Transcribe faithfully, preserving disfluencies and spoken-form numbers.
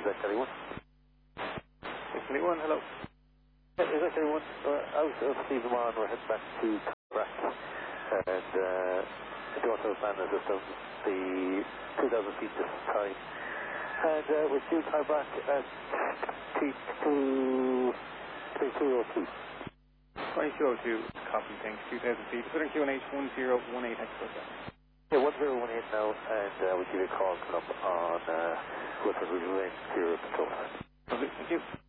Is that anyone? Is anyone? Hello. Yeah, is that anyone? Uh, I was uh, Steve Lamar, we're heading back to Brack. And uh, the auto plan is just on the two thousand feet this time. And uh, we're due car back at T two twenty-two oh two. twenty-two oh two, copy, thanks, two thousand feet. Put in Q N H one zero one eight Export. Yeah, one zero one eight now, and uh, we'll give you a call coming up on uh, Woodford Ridge Lane, Zero Control. Lovely, thank you.